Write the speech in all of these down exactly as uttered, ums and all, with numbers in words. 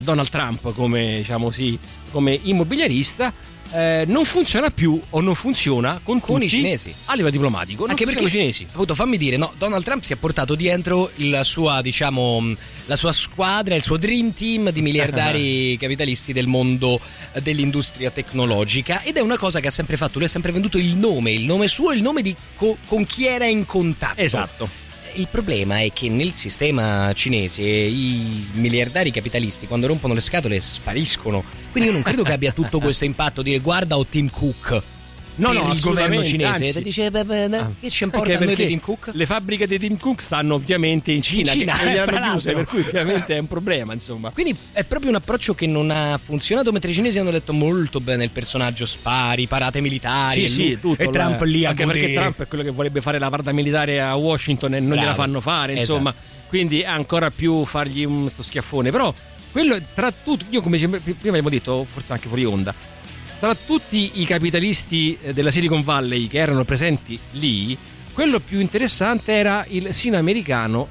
Donald Trump come, diciamo sì, come immobiliarista, eh, non funziona più o non funziona con, con tutti i cinesi a livello diplomatico. Non anche perché con i cinesi. Appunto, fammi dire, no, Donald Trump si è portato dietro la sua, diciamo, la sua squadra, il suo dream team di miliardari capitalisti del mondo dell'industria tecnologica, ed è una cosa che ha sempre fatto. Lui ha sempre venduto il nome, il nome suo, il nome di co- con chi era in contatto. Esatto. Il problema è che nel sistema cinese i miliardari capitalisti, quando rompono le scatole, spariscono. Quindi io non credo che abbia tutto questo impatto dire guarda o Tim Cook. No, per no, il governo cinese, anzi, dice beh, beh, ah, che ci importa a noi di Tim Cook? Le fabbriche di Tim Cook stanno ovviamente in Cina, in Cina che, che le eh, hanno chiuse, per cui ovviamente è un problema, insomma. Quindi è proprio un approccio che non ha funzionato, mentre i cinesi hanno detto molto bene il personaggio, spari, parate militari, sì, e, lui, sì, tutto, e Trump lì a anche godere. perché Trump è quello che vorrebbe fare la parata militare a Washington e non Bravo. gliela fanno fare, insomma, esatto. Quindi è ancora più fargli un, sto schiaffone. Però quello tra tutti, io come prima abbiamo detto, forse anche fuori onda, tra tutti i capitalisti della Silicon Valley che erano presenti lì, quello più interessante era il sino americano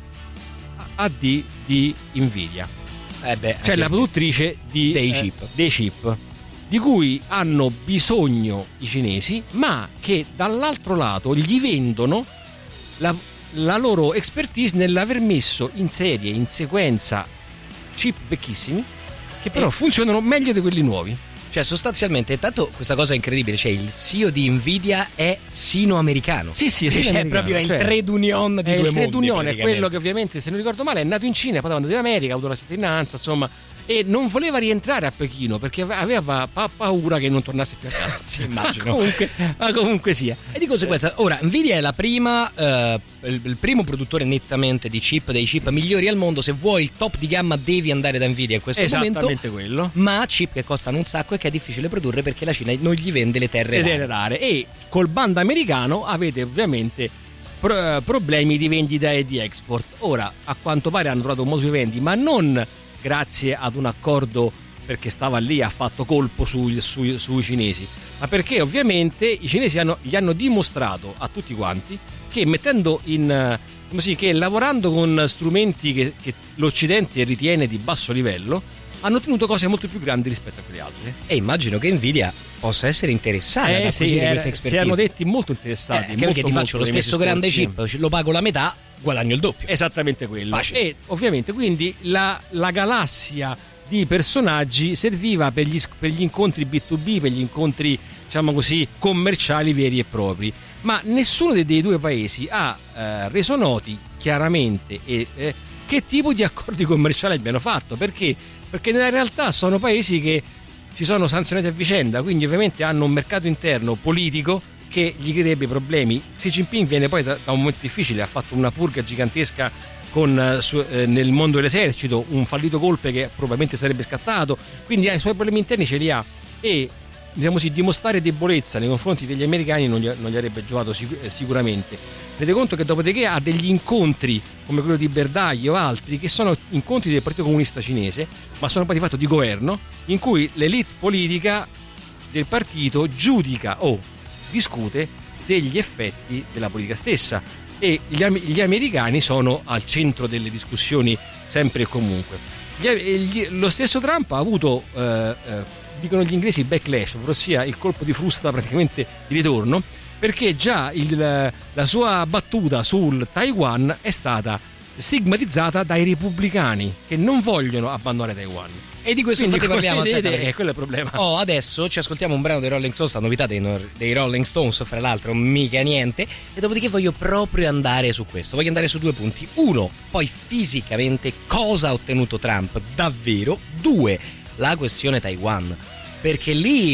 A D di Nvidia, eh beh, cioè la produttrice di, dei, eh, chip. dei chip di cui hanno bisogno i cinesi, ma che dall'altro lato gli vendono la, la loro expertise nell'aver messo in serie, in sequenza, chip vecchissimi che però e... funzionano meglio di quelli nuovi. Cioè sostanzialmente, tanto questa cosa è incredibile, cioè il C E O di Nvidia è sino-americano. Sì, sì, sì, cioè proprio è il cioè, trade union di è due il mondi. Trade union è quello che ovviamente, se non ricordo male, è nato in Cina, poi è andato in America, ha avuto la cittadinanza, insomma, e non voleva rientrare a Pechino perché aveva pa- paura che non tornasse più a casa. Sì, immagino. Ma comunque, ma comunque sia. E di conseguenza, ora Nvidia è la prima, eh, il, il primo produttore nettamente di chip, dei chip migliori al mondo. Se vuoi il top di gamma devi andare da Nvidia in questo Esattamente momento. Quello. Ma chip che costano un sacco e che è difficile produrre perché la Cina non gli vende le terre rare. Le terre rare. E col bando americano avete ovviamente pro- problemi di vendita e di export. Ora, a quanto pare hanno trovato un modo di vendi, ma non grazie ad un accordo perché stava lì e ha fatto colpo sui, sui, sui cinesi, ma perché ovviamente i cinesi hanno, gli hanno dimostrato a tutti quanti che mettendo in così, che lavorando con strumenti che, che l'Occidente ritiene di basso livello, hanno ottenuto cose molto più grandi rispetto a quelle altre. E immagino che Nvidia possa essere interessata eh, ad sì, acquisire era, questa expertise. si erano detti molto interessati, eh, molto, perché ti faccio molto lo stesso grande scorsi. chip, lo pago la metà, guadagno il doppio. Esattamente quello. Facile. E ovviamente quindi la, la galassia di personaggi serviva per gli, per gli incontri B due B, per gli incontri, diciamo così, commerciali veri e propri, ma nessuno dei, dei due paesi ha eh, reso noti chiaramente e, eh, che tipo di accordi commerciali abbiano fatto. Perché? Perché nella realtà sono paesi che si sono sanzionati a vicenda, quindi ovviamente hanno un mercato interno politico che gli creerebbe problemi. Xi Jinping viene poi da, da un momento difficile, ha fatto una purga gigantesca con, su, eh, nel mondo dell'esercito, un fallito golpe che probabilmente sarebbe scattato, quindi ha i suoi problemi interni, ce li ha, e diciamo così, dimostrare debolezza nei confronti degli americani non gli, non gli avrebbe giovato sic- eh, sicuramente. Rende conto che dopodiché ha degli incontri come quello di Berdagli o altri che sono incontri del Partito Comunista Cinese, ma sono poi di fatto di governo, in cui l'elite politica del partito giudica o discute degli effetti della politica stessa, e gli, gli americani sono al centro delle discussioni sempre e comunque. Gli, gli, lo stesso Trump ha avuto eh, eh, dicono gli inglesi backlash, ossia il colpo di frusta praticamente di ritorno, perché già il, la sua battuta sul Taiwan è stata stigmatizzata dai repubblicani che non vogliono abbandonare Taiwan. E di questo infatti parliamo, vedete, aspetta, è quello il problema. Oh, adesso ci ascoltiamo un brano dei Rolling Stones, la novità dei, dei Rolling Stones, fra l'altro mica niente, e dopodiché voglio proprio andare su questo, voglio andare su due punti. Uno, poi fisicamente cosa ha ottenuto Trump davvero. Due, la questione Taiwan, perché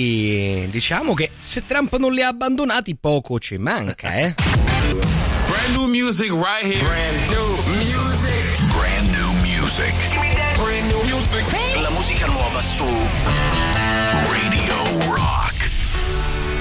lì diciamo che se Trump non li ha abbandonati poco ci manca, eh. Brand new music right here. Brand new.